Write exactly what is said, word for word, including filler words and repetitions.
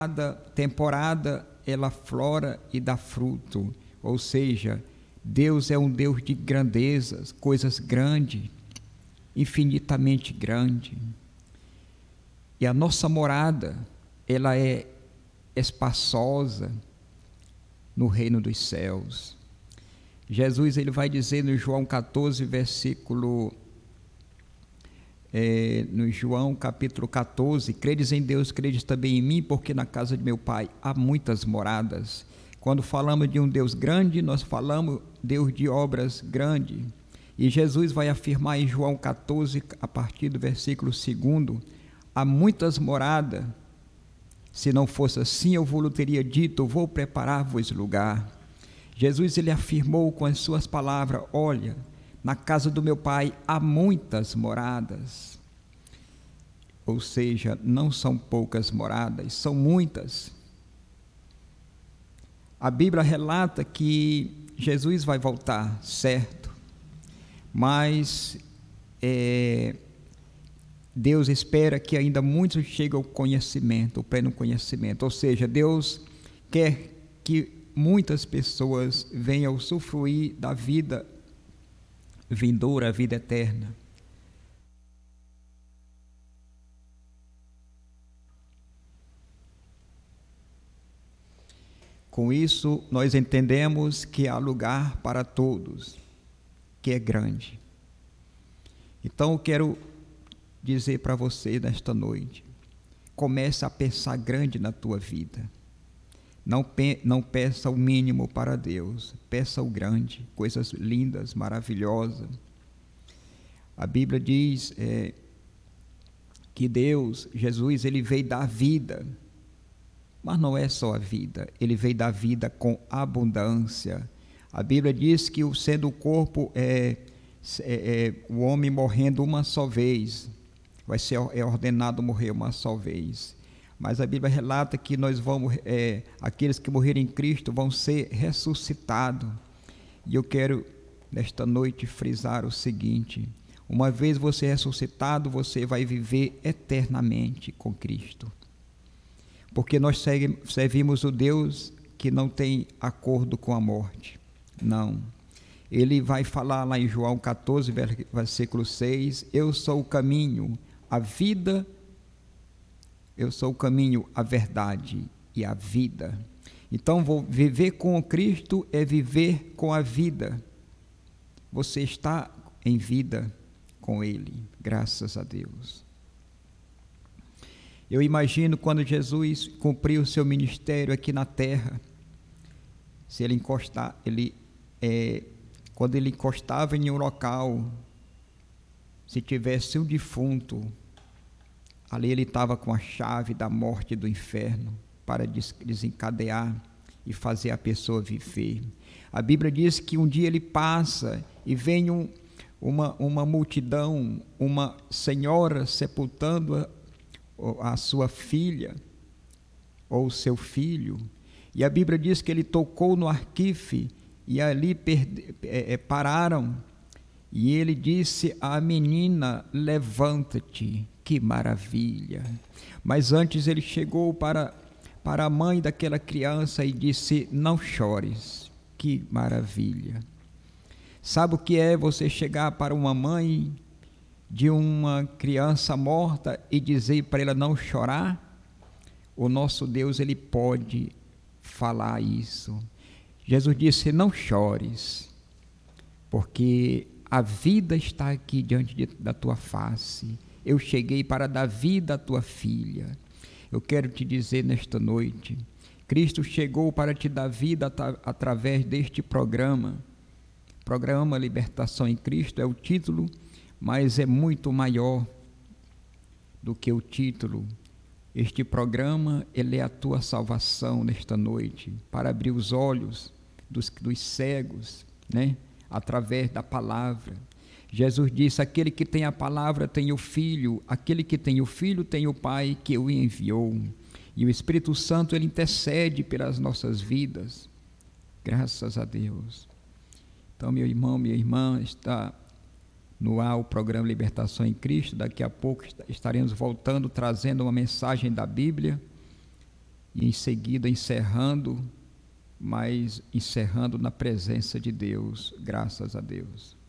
Cada temporada ela flora e dá fruto, ou seja, Deus é um Deus de grandezas, coisas grandes, infinitamente grande. E a nossa morada, ela é espaçosa no reino dos céus. Jesus ele vai dizer no João catorze, versículo É, no João capítulo catorze, credes em Deus, credes também em mim, porque na casa de meu Pai há muitas moradas. Quando falamos de um Deus grande, nós falamos Deus de obras grandes. E Jesus vai afirmar em João catorze, a partir do versículo segundo, há muitas moradas. Se não fosse assim, eu vos teria dito, vou preparar-vos lugar. Jesus ele afirmou com as suas palavras, olha, na casa do meu Pai há muitas moradas, ou seja, não são poucas moradas, são muitas. A Bíblia relata que Jesus vai voltar, certo, mas é, Deus espera que ainda muitos cheguem ao conhecimento, ao pleno conhecimento, ou seja, Deus quer que muitas pessoas venham usufruir da vida vindoura, a vida eterna. Com isso, nós entendemos que há lugar para todos, que é grande. Então, eu quero dizer para você nesta noite, comece a pensar grande na tua vida. Não, pe não peça o mínimo para Deus, peça o grande, coisas lindas, maravilhosas. A Bíblia diz é, que Deus, Jesus, ele veio dar vida, mas não é só a vida, ele veio dar vida com abundância. A Bíblia diz que sendo o corpo, é, é, é, o homem morrendo uma só vez, vai ser é ordenado morrer uma só vez. Mas a Bíblia relata que nós vamos, é, aqueles que morrerem em Cristo vão ser ressuscitados. E eu quero, nesta noite, frisar o seguinte: uma vez você ressuscitado, você vai viver eternamente com Cristo. Porque nós servimos o Deus que não tem acordo com a morte. Não. Ele vai falar lá em João catorze, versículo seis, eu sou o caminho, a vida Eu sou o caminho, a verdade e a vida. Então, vou viver com o Cristo é viver com a vida. Você está em vida com Ele, graças a Deus. Eu imagino quando Jesus cumpriu o seu ministério aqui na terra, se ele encostar, ele, é, quando ele encostava em um local, se tivesse um defunto, ali ele estava com a chave da morte e do inferno para desencadear e fazer a pessoa viver. A Bíblia diz que um dia ele passa e vem um, uma, uma multidão, uma senhora sepultando a, a sua filha ou seu filho. E a Bíblia diz que ele tocou no arquife e ali perde, é, é, pararam. E ele disse à menina, levanta-te. Que maravilha! Mas antes ele chegou para, para a mãe daquela criança e disse, não chores. Que maravilha! Sabe o que é você chegar para uma mãe de uma criança morta e dizer para ela não chorar? O nosso Deus, ele pode falar isso. Jesus disse, não chores, porque a vida está aqui diante de, da tua face. Eu cheguei para dar vida à tua filha. Eu quero te dizer nesta noite, Cristo chegou para te dar vida at- através deste programa. Programa Libertação em Cristo é o título, mas é muito maior do que o título. Este programa, ele é a tua salvação nesta noite, para abrir os olhos dos, dos cegos, né? Através da palavra. Jesus disse, aquele que tem a palavra tem o Filho, aquele que tem o Filho tem o Pai que o enviou. E o Espírito Santo, ele intercede pelas nossas vidas. Graças a Deus. Então, meu irmão, minha irmã, está no ar o programa Libertação em Cristo. Daqui a pouco estaremos voltando, trazendo uma mensagem da Bíblia. e em seguida encerrando, mas encerrando na presença de Deus, graças a Deus.